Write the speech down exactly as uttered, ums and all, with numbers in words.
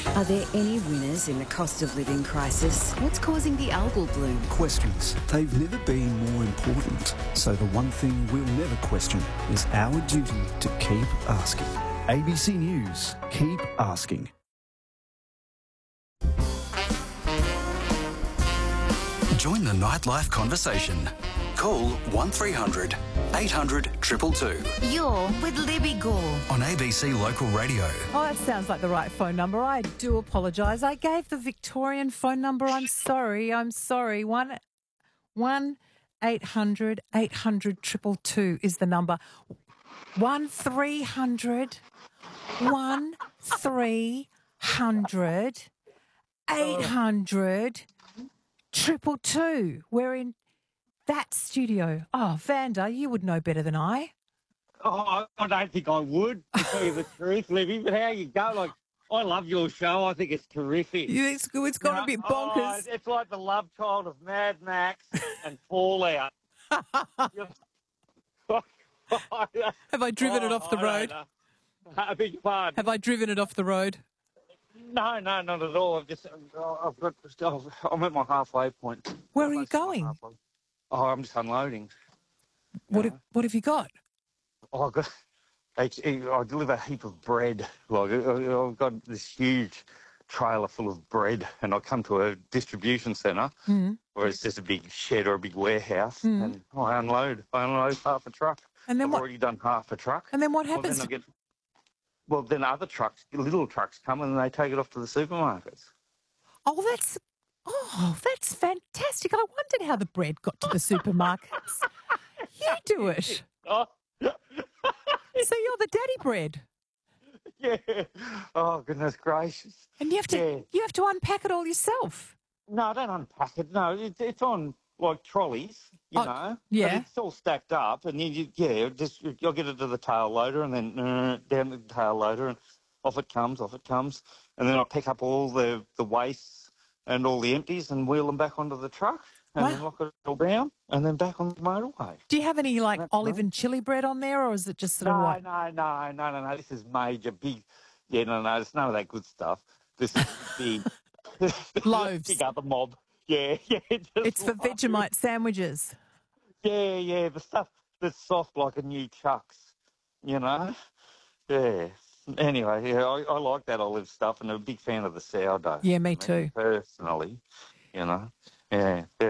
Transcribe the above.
Are there any winners in the cost of living crisis? What's causing the algal bloom? Questions. They've never been more important. So the one thing we'll never question is our duty to keep asking. A B C News. Keep asking. Join the nightlife conversation. Call one three hundred eight hundred two two two You're with Libby Gore. on A B C Local Radio. Oh, that sounds like the right phone number. I do apologise. I gave the Victorian phone number. I'm sorry. I'm sorry. One, one, eight hundred eight hundred two two two is the number. One three hundred one three hundred eight hundred triple two. We're in that studio. Oh, Vanda, you would know better than I. Oh, I don't think I would, to tell you the truth, Libby, but how you go? Like, I love your show. I think it's terrific. You, it's it's gone You a bit know, bonkers. oh, it's like the love child of Mad Max and Fallout. Have I driven it off the Oh, I road? don't know. I beg your pardon. Have I driven it off the road? No, no, not at all. I've just, I've got, I'm at my halfway point. Where are you Almost at my going? halfway. Oh, I'm just unloading. What Yeah. have, what have you got? Oh, I've got, it's- I deliver a heap of bread. Like, I- I've got this huge trailer full of bread, and I come to a distribution centre Mm. where it's just a big shed or a big warehouse, Mm. and I unload. I unload half a truck. And then I've what? already done half a truck. And then what Well, happens? then I get, well, then other trucks, little trucks come and they take it off to the supermarkets. Oh, that's oh, that's fantastic. I wondered how the bread got to the supermarkets. You do it. Oh, So you're the daddy bread, yeah. Oh, goodness gracious. and you have to Yeah. you have to unpack it all yourself. No, I don't unpack it. No, it, it's on like trolleys, you Oh, know. yeah. But it's all stacked up, and you, you yeah, just you'll get it to the tail loader, and then uh, down to the tail loader, and off it comes, off it comes, and then I pick up all the the wastes and all the empties and wheel them back onto the truck, and then Wow. lock it all down, and then back on the motorway. Do you have any like That's olive right. and chili bread on there, or is it just sort No, of what? no, no, no, no, no. This is major, big. Yeah, no, no. It's none of that good stuff. This is big. Loaves. Big other mob. Yeah, yeah. just It's for loaves. Vegemite sandwiches. Yeah, yeah, the stuff that's soft like a new Chucks, you know? Yeah. Anyway, yeah, I, I like that olive stuff, and I'm a big fan of the sourdough. Yeah, me I mean, too. Personally, you know? Yeah, yeah.